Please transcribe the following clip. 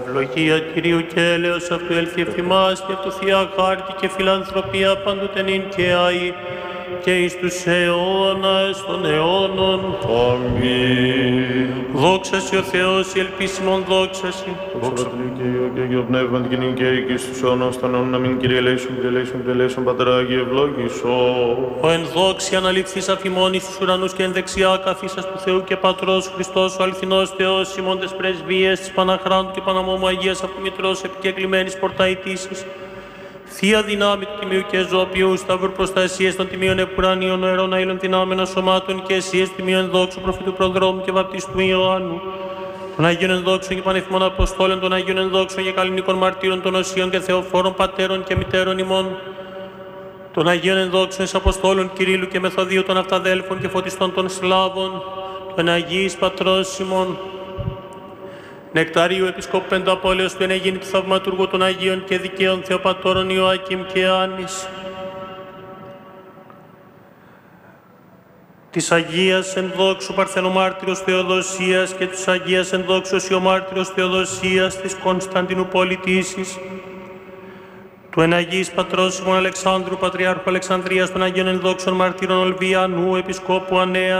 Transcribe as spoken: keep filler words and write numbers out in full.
Ευλογία Κυρίου και έλεος αυτού έλθει ευθυμάς και αυτού θεία χάρτη και φιλανθρωπία πάντοτε νυν και αεί και εις τους αιώνας των αιώνων. Αμήν. Δόξα σοι ο Θεός, η ελπίσιμον δόξα σοι. Δόξα Τω και Αγίο Πνεύμα την κοινή και εκεί στους αιώνας των αιώνων. Αμήν. Κύριε ελέησον, Κύριε ελέησον, Κύριε ελέησον, Πατέρα Άγιε ευλόγησον. Ο εν δόξη αναλήφθης αφημών εις τους ουρανούς και εν δεξιά καθίσας του Θεού και Πατρός Χριστός ο αληθινός Θεός, ημών τες πρεσβείες της Παναχράντου και Παναμόμου Αγίας αυτού Μητρός επικεκλημένης πορταητήσης. Θεία δυνάμει του Τιμίου και Ζώπιου, σταύρου προστασίες των Τιμίων Επουρανίων, νοερών αήλων δυνάμεων σωμάτων και εσείς Τιμίου ενδόξου προφήτου προδρόμου και βαπτιστού Ιωάννου. Των Αγίων Ενδόξων και Πανεφημών Αποστόλων, των Αγίων Ενδόξων και Καλλινικών Μαρτύρων, των Οσίων και Θεοφόρων Πατέρων και Μητέρων ημών. Των Αγίων Ενδόξων εις Αποστόλων Κυρίλου και Μεθοδίου των Αυταδέλφων και Φωτιστών των Σλάβων, των Αγίης Πατρός ημών. Νεκταρίου Επισκόπου Πενταπόλεως του Ενεγίνη του Θαυματούργου των Αγίων και Δικαίων Θεοπατώρων Ιωάκημ και Άννης. Της Αγίας Ενδόξου Παρθενομάρτυρος Θεοδοσίας και της Αγίας Ενδόξου Ιωμάρτυρος Θεοδοσίας της Κωνσταντινού Πολιτήσης. Του Εναγίης Πατρός ημών Αλεξάνδρου Πατριάρχου Αλεξανδρίας των Αγίων Ενδόξων Μαρτύρων Ολβιανού Επισκόπου Ανέα